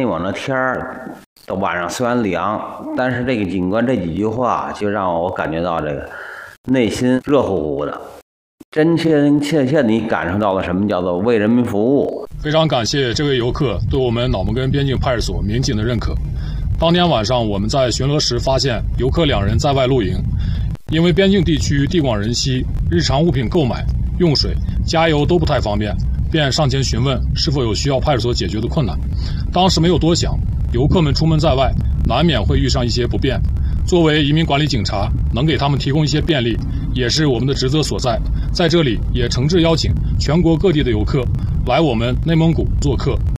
往那天儿，到晚上虽然凉，但是这个警官这几句话就让我感觉到这个内心热乎乎的，真真切切地感受到了什么叫做为人民服务。 非常感谢这位游客对我们脑门根边境派出所民警的认可。当天晚上，我们在巡逻时发现游客2人在外露营，因为边境地区地广人稀，日常物品购买、用水、加油都不太方便，便上前询问是否有需要派出所解决的困难。当时没有多想，游客们出门在外，难免会遇上一些不便。作为移民管理警察，能给他们提供一些便利，也是我们的职责所在。在这里也诚挚邀请全国各地的游客来我们内蒙古做客。